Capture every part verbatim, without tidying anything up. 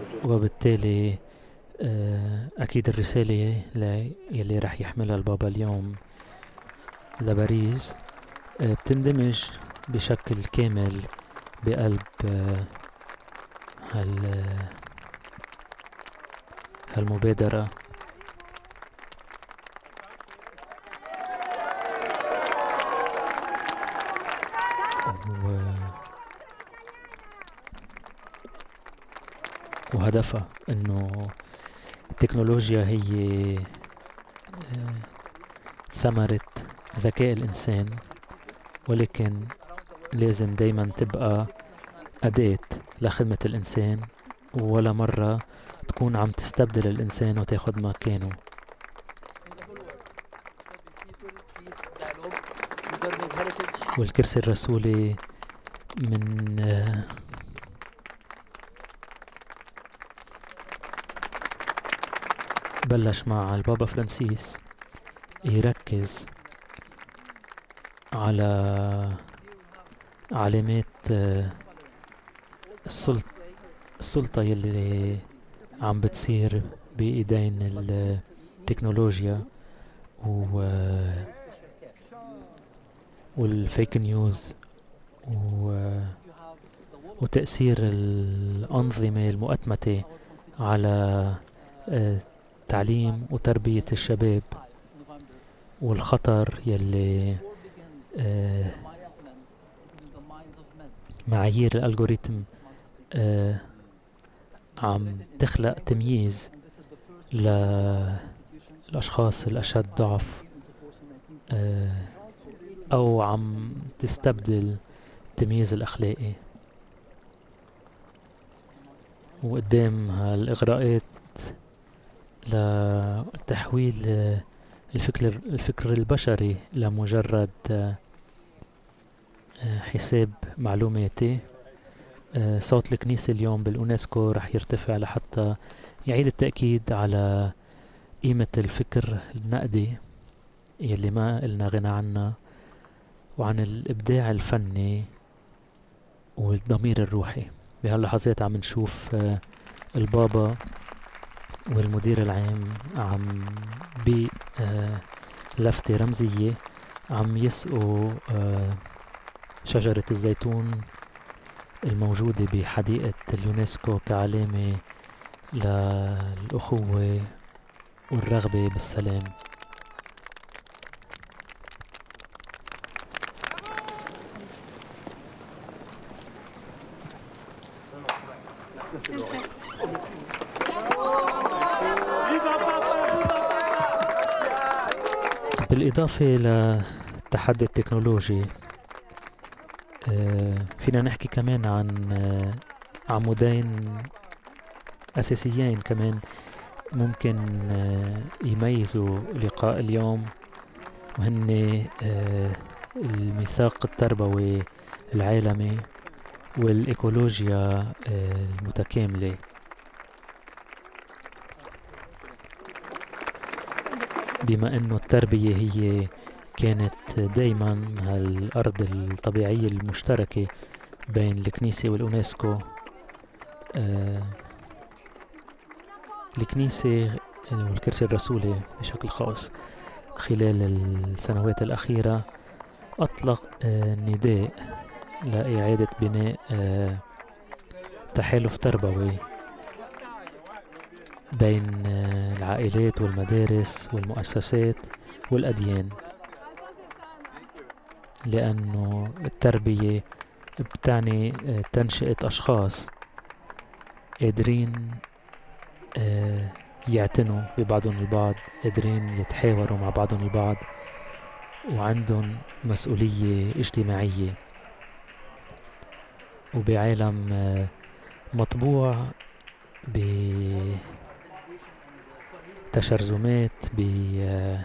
وبالتالي أكيد الرسالة يلي رح يحملها البابا اليوم لباريس بتندمج بشكل كامل بقلب هال هالمبادرة. و... وهدفها انه التكنولوجيا هي ثمرة ذكاء الإنسان، ولكن لازم دايما تبقى أداة لخدمة الإنسان، ولا مرة تكون عم تستبدل الإنسان وتاخد مكانه. والكرسي الرسولي من بلش مع البابا فرانسيس يركز على علامات السلطة السلطة يلي عم بتصير بإيدين التكنولوجيا و والفيك نيوز و وتأثير الأنظمة المؤتمتة على تعليم وتربية الشباب، والخطر يلي معايير الألغوريتم عم تخلق تمييز للأشخاص الأشد ضعف، أو عم تستبدل التمييز الأخلاقي. وقدام هالإغراءات لتحويل الفكر الفكر البشري لمجرد حساب معلوماتي، صوت الكنيسة اليوم بالأونسكو رح يرتفع لحتى يعيد التأكيد على قيمة الفكر النقدي يلي ما إلنا غنى عنه، وعن الإبداع الفني والضمير الروحي. بهاللحظات عم نشوف البابا والمدير العام عم بلفتة رمزية عم يسقوا شجرة الزيتون الموجودة بحديقة اليونسكو كعلامة للأخوة والرغبة بالسلام. بالإضافة للتحدي التكنولوجي، فينا نحكي كمان عن عمودين أساسيين كمان ممكن يميزوا لقاء اليوم، وهن الميثاق التربوي العالمي والإيكولوجيا المتكاملة. بما أنه التربية هي كانت دايما الأرض الطبيعية المشتركة بين الكنيسة والأونسكو، آه الكنيسة والكرسي الرسولي بشكل خاص خلال السنوات الأخيرة أطلق آه نداء لإعادة بناء آه تحالف تربوي بين آه العائلات والمدارس والمؤسسات والأديان، لأنه التربية بتعني آه تنشئة أشخاص قادرين آه يعتنوا ببعضهم البعض، قادرين يتحاوروا مع بعضهم البعض، وعندهم مسؤولية اجتماعية. وبعالم آه مطبوع بتشرذمات ب آه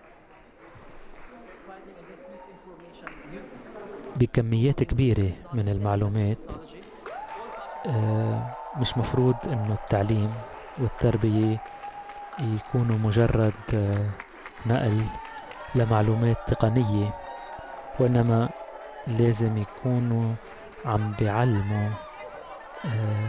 بكميات كبيرة من المعلومات، آه مش مفروض انه التعليم والتربية يكونوا مجرد آه نقل لمعلومات تقنية، وإنما لازم يكونوا عم بيعلموا آه